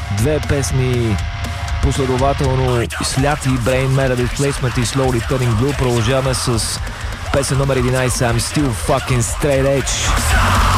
Две песни последователно слят и Brain Matter Displacement и Slowly Turning Blue. Продължаваме с песен номер 11 I'm Still Fucking Straight Edge.